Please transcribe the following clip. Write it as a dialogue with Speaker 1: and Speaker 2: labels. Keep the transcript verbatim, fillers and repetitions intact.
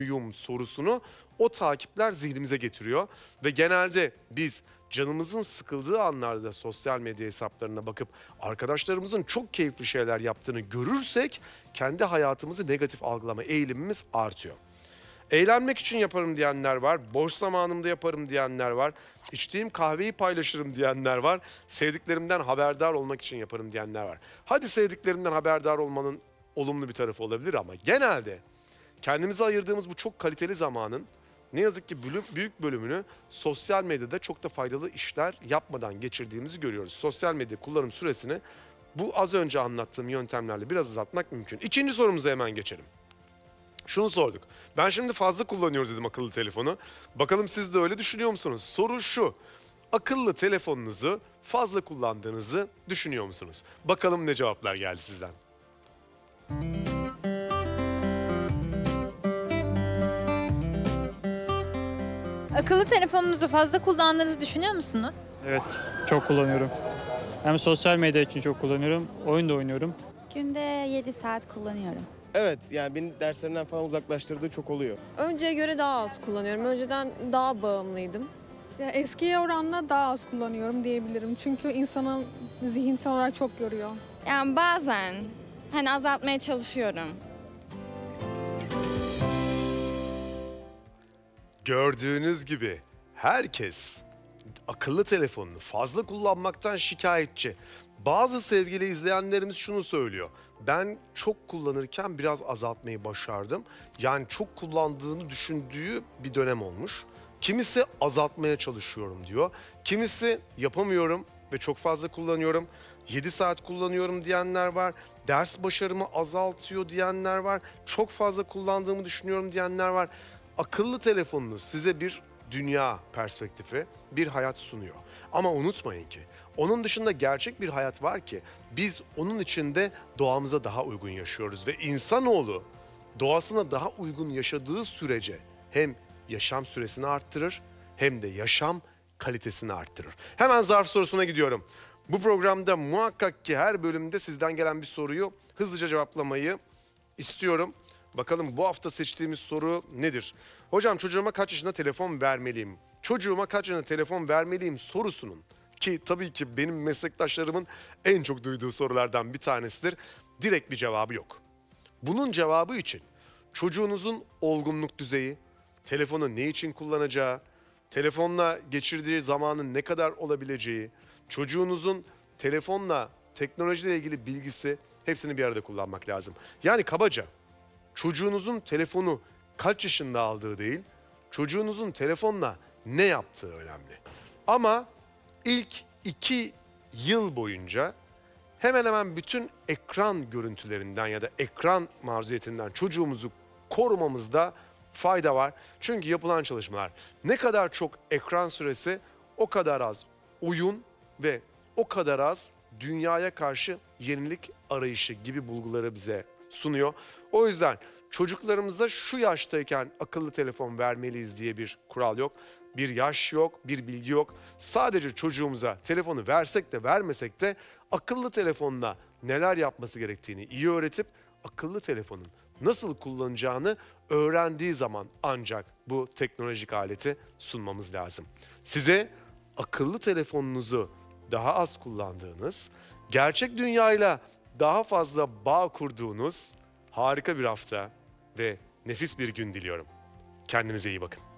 Speaker 1: muyum sorusunu o takipler zihnimize getiriyor. Ve genelde biz canımızın sıkıldığı anlarda sosyal medya hesaplarına bakıp arkadaşlarımızın çok keyifli şeyler yaptığını görürsek kendi hayatımızı negatif algılama eğilimimiz artıyor. Eğlenmek için yaparım diyenler var, boş zamanımda yaparım diyenler var, içtiğim kahveyi paylaşırım diyenler var, sevdiklerimden haberdar olmak için yaparım diyenler var. Hadi sevdiklerinden haberdar olmanın olumlu bir tarafı olabilir ama genelde kendimize ayırdığımız bu çok kaliteli zamanın ne yazık ki büyük bölümünü sosyal medyada çok da faydalı işler yapmadan geçirdiğimizi görüyoruz. Sosyal medya kullanım süresini bu az önce anlattığım yöntemlerle biraz azaltmak mümkün. İkinci sorumuza hemen geçelim. Şunu sorduk. Ben şimdi fazla kullanıyoruz dedim akıllı telefonu. Bakalım siz de öyle düşünüyor musunuz? Soru şu. Akıllı telefonunuzu fazla kullandığınızı düşünüyor musunuz? Bakalım ne cevaplar geldi sizden.
Speaker 2: Akıllı telefonunuzu fazla kullandığınızı düşünüyor musunuz?
Speaker 3: Evet, çok kullanıyorum. Hem sosyal medya için çok kullanıyorum, oyun da oynuyorum.
Speaker 4: Günde yedi saat kullanıyorum.
Speaker 5: Evet, yani beni derslerimden falan uzaklaştırdığı çok oluyor.
Speaker 6: Önceye göre daha az kullanıyorum. Önceden daha bağımlıydım.
Speaker 7: Ya eskiye oranla daha az kullanıyorum diyebilirim. Çünkü insanın zihinsel olarak çok yoruyor.
Speaker 4: Yani bazen hani azaltmaya çalışıyorum.
Speaker 1: Gördüğünüz gibi herkes akıllı telefonunu fazla kullanmaktan şikayetçi. Bazı sevgili izleyenlerimiz şunu söylüyor. Ben çok kullanırken biraz azaltmayı başardım. Yani çok kullandığını düşündüğü bir dönem olmuş. Kimisi azaltmaya çalışıyorum diyor. Kimisi yapamıyorum ve çok fazla kullanıyorum. yedi saat kullanıyorum diyenler var. Ders başarımı azaltıyor diyenler var. Çok fazla kullandığımı düşünüyorum diyenler var. Akıllı telefonunuz size bir dünya perspektifi, bir hayat sunuyor. Ama unutmayın ki onun dışında gerçek bir hayat var ki biz onun içinde doğamıza daha uygun yaşıyoruz. Ve insanoğlu doğasına daha uygun yaşadığı sürece hem yaşam süresini arttırır hem de yaşam kalitesini arttırır. Hemen zarf sorusuna gidiyorum. Bu programda muhakkak ki her bölümde sizden gelen bir soruyu hızlıca cevaplamayı istiyorum. Bakalım bu hafta seçtiğimiz soru nedir? Hocam çocuğuma kaç yaşında telefon vermeliyim? Çocuğuma kaç yaşında telefon vermeliyim sorusunun ki tabii ki benim meslektaşlarımın en çok duyduğu sorulardan bir tanesidir. Direkt bir cevabı yok. Bunun cevabı için çocuğunuzun olgunluk düzeyi, telefonu ne için kullanacağı, telefonla geçirdiği zamanın ne kadar olabileceği, çocuğunuzun telefonla, teknolojiyle ilgili bilgisi hepsini bir arada kullanmak lazım. Yani kabaca çocuğunuzun telefonu kaç yaşında aldığı değil, çocuğunuzun telefonla ne yaptığı önemli. Ama ilk iki yıl boyunca hemen hemen bütün ekran görüntülerinden ya da ekran maruziyetinden çocuğumuzu korumamızda fayda var. Çünkü yapılan çalışmalar ne kadar çok ekran süresi o kadar az oyun ve o kadar az dünyaya karşı yenilik arayışı gibi bulguları bize sunuyor. O yüzden çocuklarımıza şu yaştayken akıllı telefon vermeliyiz diye bir kural yok. Bir yaş yok, bir bilgi yok. Sadece çocuğumuza telefonu versek de vermesek de akıllı telefonla neler yapması gerektiğini iyi öğretip akıllı telefonun nasıl kullanacağını öğrendiği zaman ancak bu teknolojik aleti sunmamız lazım. Size akıllı telefonunuzu daha az kullandığınız, gerçek dünyayla daha fazla bağ kurduğunuz harika bir hafta ve nefis bir gün diliyorum. Kendinize iyi bakın.